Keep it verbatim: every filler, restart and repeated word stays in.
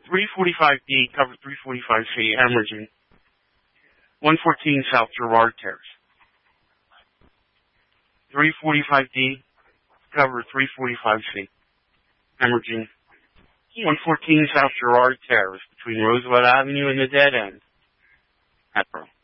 three forty-five D, cover three forty-five C, hemorrhaging. one fourteen South Girard Terrace. three forty-five D, cover three forty-five C, hemorrhaging. one fourteen South Girard Terrace, between Roosevelt Avenue and the dead end. Hatboro.